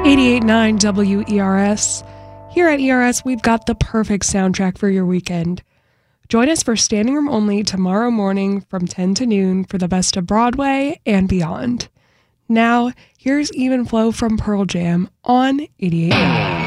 88.9 WERS. Here at ERS, we've got the perfect soundtrack for your weekend. Join us for Standing Room Only tomorrow morning from 10 to noon for the best of Broadway and beyond. Now, here's Even Flow from Pearl Jam on 88.9.